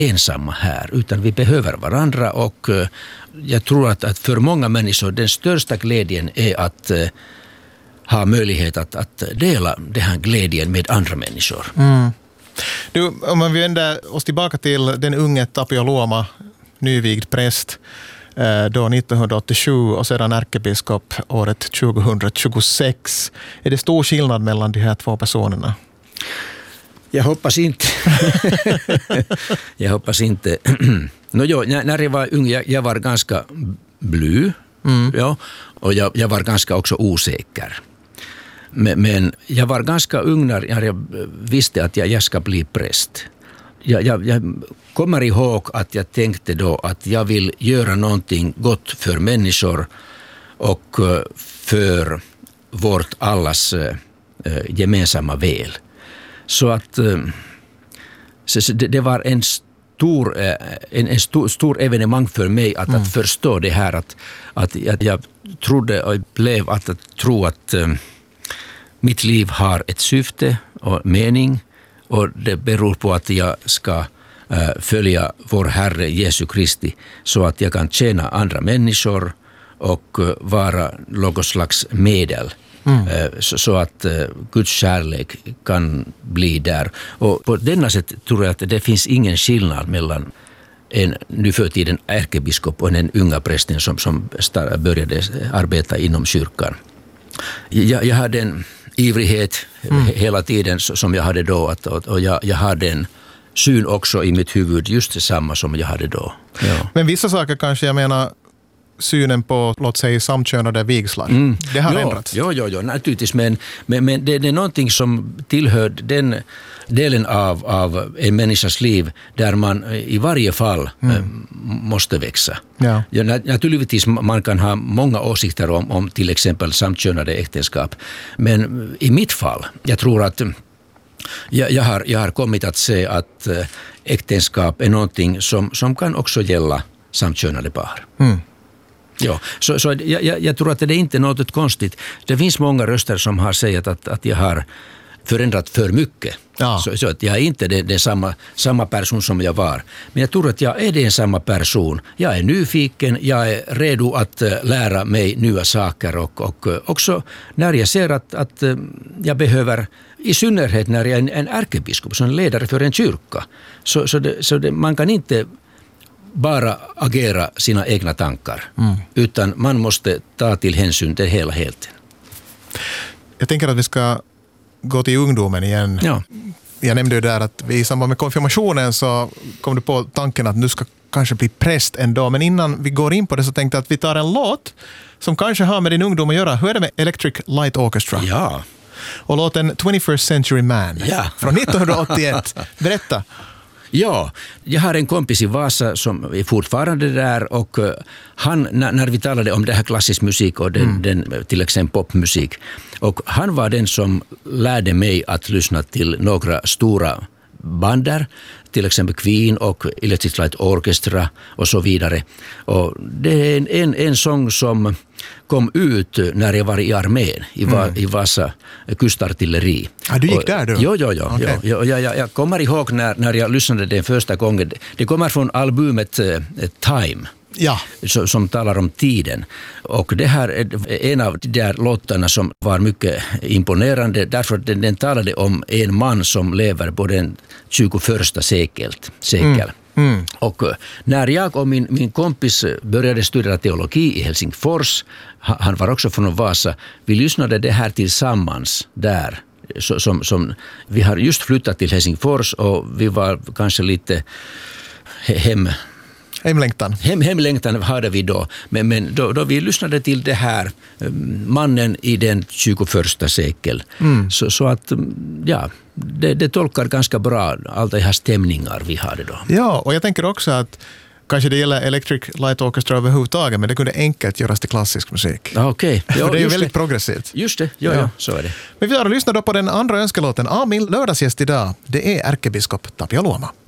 ensamma här, utan vi behöver varandra, och jag tror att för många människor den största glädjen är att ha möjlighet att dela den här glädjen med andra människor. Du, om vi vänder oss tillbaka till den unge Tapio Luoma, nyvigd präst då 1987 och sedan ärkebiskop året 2026. Är det stor skillnad mellan de här två personerna? Jag hoppas inte. Jag hoppas inte. När jag var ung, jag var ganska blyg. Ja, och jag var ganska också osäker. Men jag var ganska ung när jag visste att jag ska bli präst. Jag kommer ihåg att jag tänkte då att jag vill göra någonting gott för människor och för vårt allas gemensamma väl. Så att det var en stor evenemang för mig att förstå det här, att jag trodde och blev att tro att mitt liv har ett syfte och mening, och det beror på att jag ska följa vår Herre Jesu Kristi så att jag kan tjäna andra människor och vara något slags medel. Så att Guds kärlek kan bli där. Och på denna sätt tror jag att det finns ingen skillnad mellan en nu för tiden ärkebiskop och en unga prästen som började arbeta inom kyrkan. Jag hade en ivrighet hela tiden som jag hade då, och jag hade en syn också i mitt huvud just detsamma som jag hade då. Ja. Men vissa saker kanske, jag menar synen på, låt säga, samkönade vigslar. Det har ändrats. Ja, naturligtvis. Men det är någonting som tillhör den delen av en människas liv där man i varje fall måste växa. Ja. Ja, naturligtvis man kan ha många åsikter om till exempel samkönade äktenskap. Men i mitt fall, jag tror att jag har kommit att se att äktenskap är någonting som kan också gälla samkönade par. Ja, så jag tror att det är inte något konstigt. Det finns många röster som har sagt att jag har förändrat för mycket. Ja. Så att jag är inte det samma person som jag var. Men jag tror att jag är den samma person. Jag är nyfiken, jag är redo att lära mig nya saker, och också när jag ser att jag behöver, i synnerhet när jag är en ärkebiskop som ledare för en kyrka. Så man kan inte bara agera sina egna tankar, utan man måste ta till hänsyn till hela helheten. Jag tänker att vi ska gå till ungdomen igen. Ja. Jag nämnde ju där att vi i samband med konfirmationen så kom du på tanken att du ska kanske bli präst ändå. Men innan vi går in på det så tänkte jag att vi tar en låt som kanske har med din ungdom att göra. Hur är det med Electric Light Orchestra? Ja. Och låten 21st Century Man från 1981. Berätta. Ja, jag har en kompis i Vasa som är fortfarande där, och han, när vi talade om det här klassisk musik och den till exempel popmusik, och han var den som lärde mig att lyssna till några stora bander, till exempel Queen och Electric Light Orchestra och så vidare. Och det är en sång som kom ut när jag var i armén i Vasa kustartilleri. Du gick där då? Ja. Okay. Jag kommer ihåg när jag lyssnade den första gången. Det kommer från albumet Time. Ja. Som talar om tiden. Och det här är en av de där låtarna som var mycket imponerande, därför att den talade om en man som lever på den 21 sekel. Och när jag och min kompis började studera teologi i Helsingfors, han var också från Vasa, vi lyssnade det här tillsammans där. Som vi har just flyttat till Helsingfors, och vi var kanske lite Hemlängtan hade vi då. Men då vi lyssnade till det här mannen i den 21 sekel. Så att, ja, det tolkar ganska bra alla de här stämningar vi hade då. Ja, och jag tänker också att kanske det gäller Electric Light Orchestra överhuvudtaget, men det kunde enkelt göras till klassisk musik. Okej. Ja, för det är ju väldigt progressivt. Just det, ja, så är det. Men vi har lyssnat då på den andra önskelåten. Min lördagsgäst idag, det är ärkebiskop Tapio Luoma.